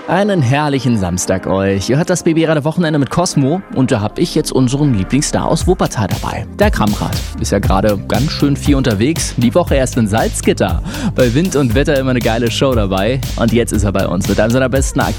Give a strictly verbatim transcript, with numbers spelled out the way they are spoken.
Einen herrlichen Samstag euch. Ihr hört das B B Radio Wochenende mit Cosmo und da habe ich jetzt unseren Lieblingsstar aus Wuppertal dabei. Der Kramrat ist ja gerade ganz schön viel unterwegs. Die Woche erst in Salzgitter. Bei Wind und Wetter immer eine geile Show dabei. Und jetzt ist er bei uns mit einem seiner besten Aktionen.